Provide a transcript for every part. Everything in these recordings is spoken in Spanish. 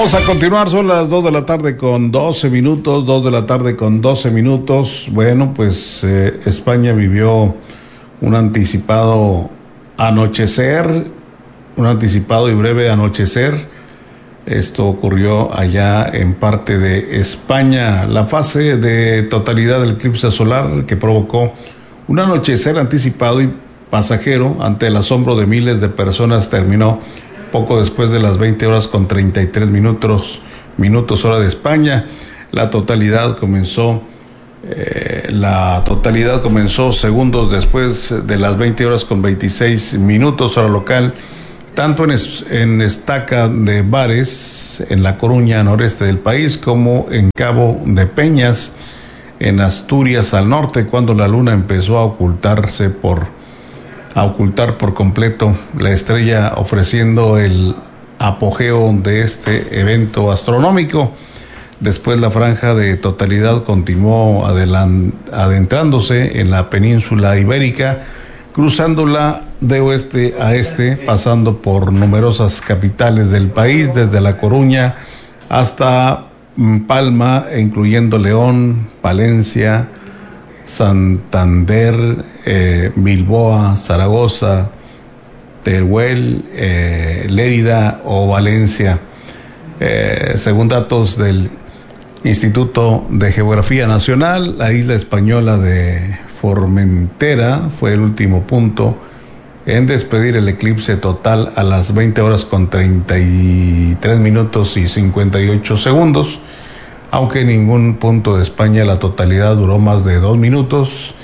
Vamos a continuar, son las 2 de la tarde con 12 minutos, 2 de la tarde con 12 minutos. Bueno, pues España vivió un anticipado y breve anochecer. Esto ocurrió allá en parte de España. La fase de totalidad del eclipse solar que provocó un anochecer anticipado y pasajero ante el asombro de miles de personas terminó poco después de las 20 horas con 33 minutos hora de España. La totalidad comenzó segundos después de las 20 horas con 26 minutos hora local, tanto en Estaca de Bares, en La Coruña, noreste del país, como en Cabo de Peñas, en Asturias al norte, cuando la luna empezó a ocultar por completo la estrella, ofreciendo el apogeo de este evento astronómico. Después la franja de totalidad continuó adentrándose en la península ibérica, cruzándola de oeste a este, pasando por numerosas capitales del país, desde La Coruña hasta Palma, incluyendo León, Palencia, Santander, Bilbao, Zaragoza, Teruel, Lérida o Valencia. Según datos del Instituto de Geografía Nacional, la isla española de Formentera fue el último punto en despedir el eclipse total a las 20 horas con 33 minutos y 58 segundos. Aunque en ningún punto de España la totalidad duró más de 2 minutos,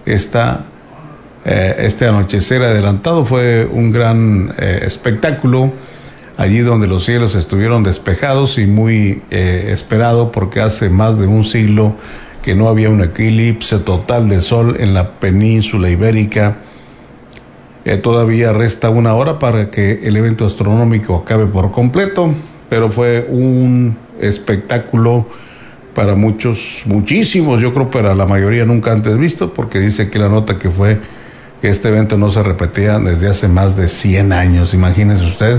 este anochecer adelantado fue un gran espectáculo, allí donde los cielos estuvieron despejados y muy esperado, porque hace más de un siglo que no había un eclipse total de sol en la península ibérica. Todavía resta 1 hora para que el evento astronómico acabe por completo, pero fue un espectáculo para muchísimos, yo creo para la mayoría nunca antes visto, porque dice aquí la nota que este evento no se repetía desde hace más de 100 años, imagínese usted.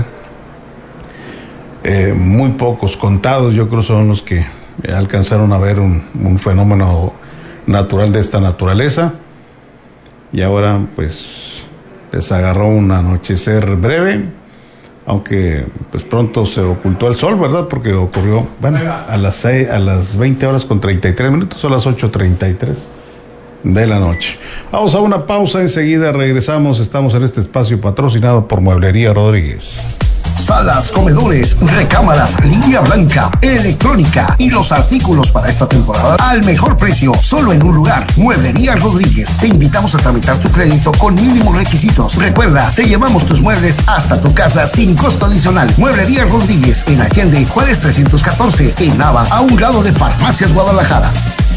Muy pocos, contados yo creo son los que alcanzaron a ver un fenómeno natural de esta naturaleza, y ahora pues les agarró un anochecer breve, aunque pues pronto se ocultó el sol, ¿verdad? Porque ocurrió, bueno, a las 20 horas con 33 minutos, son las 8:33 de la noche. Vamos a una pausa, enseguida regresamos. Estamos en este espacio patrocinado por Mueblería Rodríguez. Salas, comedores, recámaras, línea blanca, electrónica y los artículos para esta temporada al mejor precio, solo en un lugar, Mueblería Rodríguez. Te invitamos a tramitar tu crédito con mínimos requisitos. Recuerda, te llevamos tus muebles hasta tu casa sin costo adicional. Mueblería Rodríguez, en Allende, Juárez 314, en Nava, a un lado de Farmacias Guadalajara.